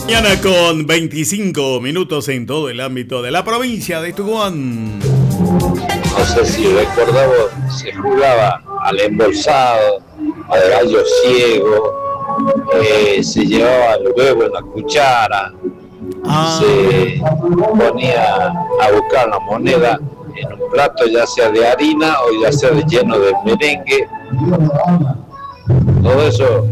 Mañana con 25 minutos en todo el ámbito de la provincia de Tucumán. No sé si recordamos, se jugaba al embolsado, al gallo ciego, se llevaba el huevo en la cuchara, se ponía a buscar la moneda en un plato, ya sea de harina o ya sea lleno de merengue. Todo eso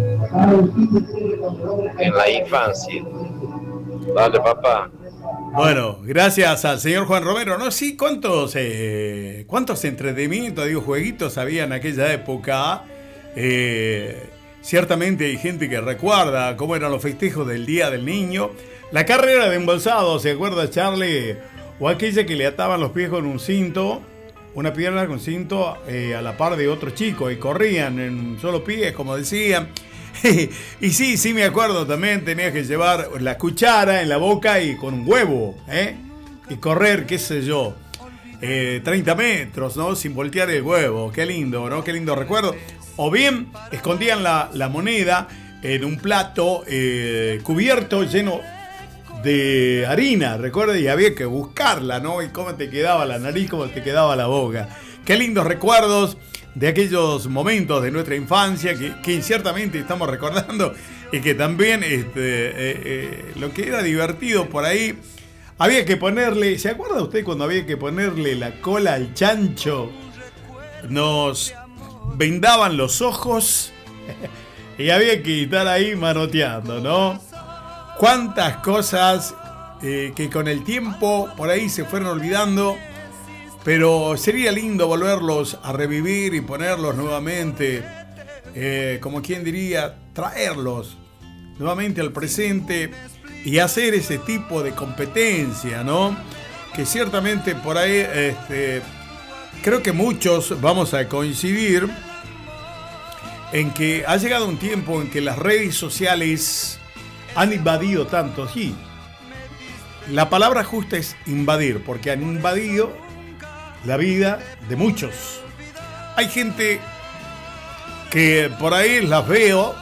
en la infancia. Dale, papá. Bueno, gracias al señor Juan Romero. No, sí, cuántos entretenimientos, jueguitos había en aquella época. Ciertamente hay gente que recuerda cómo eran los festejos del Día del Niño. La carrera de embolsado, ¿se acuerda, Charlie? O aquella que le ataban los pies con un cinto, una pierna con cinto a la par de otro chico y corrían en solo pies, como decían. Y sí me acuerdo también, tenías que llevar la cuchara en la boca y con un huevo, y correr, qué sé yo, 30 metros, ¿no? Sin voltear el huevo. Qué lindo, ¿no? Qué lindo recuerdo. O bien escondían la moneda en un plato cubierto, lleno de harina, recuerda, y había que buscarla, ¿no? Y cómo te quedaba la nariz, cómo te quedaba la boca. Qué lindos recuerdos de aquellos momentos de nuestra infancia que ciertamente estamos recordando, y que también lo que era divertido por ahí, había que ponerle, ¿se acuerda usted cuando había que ponerle la cola al chancho? Nos vendaban los ojos y había que estar ahí manoteando, ¿no? Cuántas cosas que con el tiempo por ahí se fueron olvidando, pero sería lindo volverlos a revivir y ponerlos nuevamente, como quien diría, traerlos nuevamente al presente y hacer ese tipo de competencia, ¿no? Que ciertamente por ahí creo que muchos vamos a coincidir en que ha llegado un tiempo en que las redes sociales han invadido tanto. Sí, la palabra justa es invadir, porque han invadido la vida de muchos. Hay gente que por ahí las veo,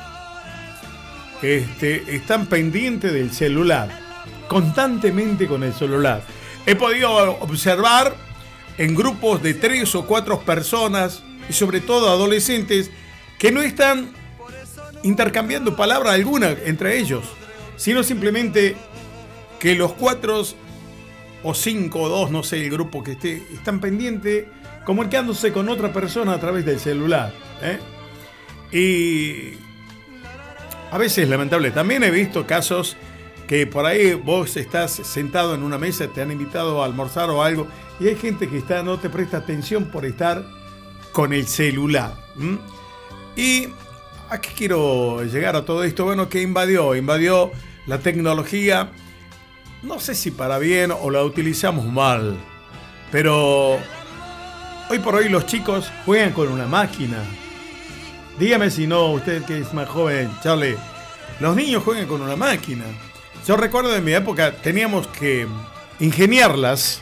están pendientes del celular, constantemente con el celular. He podido observar en grupos de 3 o 4 personas, y sobre todo adolescentes, que no están intercambiando palabra alguna entre ellos, sino simplemente que los 4 o 5 o 2, no sé el grupo que esté, están pendientes, comunicándose con otra persona a través del celular, Y a veces lamentable. También he visto casos que por ahí vos estás sentado en una mesa, te han invitado a almorzar o algo, y hay gente que no te presta atención por estar con el celular. ¿Y a qué quiero llegar a todo esto? Bueno, que invadió la tecnología, no sé si para bien o la utilizamos mal, pero hoy por hoy los chicos juegan con una máquina. Dígame si no, usted que es más joven, Charlie, los niños juegan con una máquina. Yo recuerdo en mi época teníamos que ingeniarnos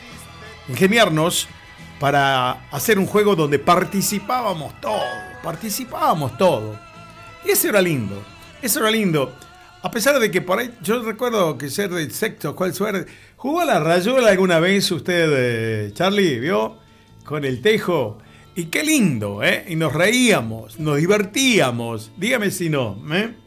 para hacer un juego donde participábamos todos. Y eso era lindo. A pesar de que por ahí, yo recuerdo que ser del sexto, ¿cuál suerte? ¿Jugó a la rayuela alguna vez usted, Charlie? ¿Vio? Con el tejo. Y qué lindo, Y nos reíamos, nos divertíamos. Dígame si no,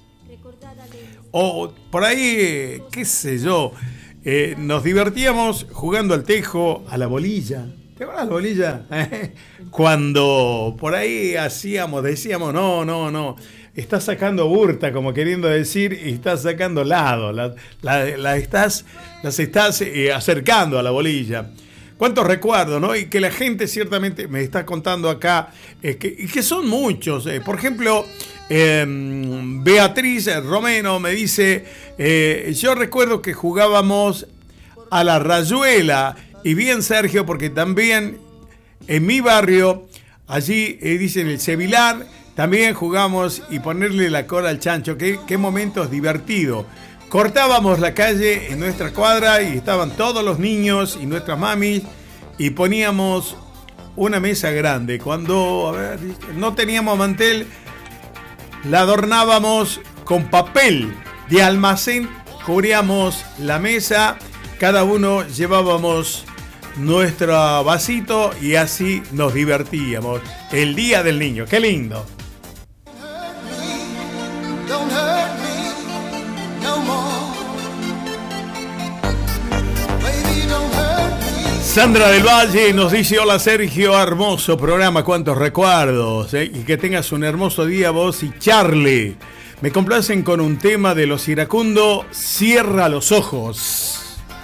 O por ahí, qué sé yo, nos divertíamos jugando al tejo, a la bolilla. ¿Te acuerdas la bolilla? Cuando por ahí decíamos, no. Estás sacando burta, como queriendo decir, y estás sacando lado. Las estás acercando a la bolilla. Cuántos recuerdos, ¿no? Y que la gente ciertamente me está contando acá, que son muchos. Por ejemplo, Beatriz Romero me dice, yo recuerdo que jugábamos a la rayuela. Y bien, Sergio, porque también en mi barrio, allí dicen el Sevilar, también jugamos y ponerle la cola al chancho. Qué momentos divertidos. Cortábamos la calle en nuestra cuadra y estaban todos los niños y nuestras mamis, y poníamos una mesa grande. Cuando no teníamos mantel, la adornábamos con papel de almacén cubríamos la mesa, cada uno llevábamos nuestro vasito y así nos divertíamos. El Día del Niño, qué lindo. Sandra del Valle nos dice: hola Sergio, hermoso programa, cuántos recuerdos, y que tengas un hermoso día vos y Charlie. Me complacen con un tema de Los Iracundos, Cierra los ojos.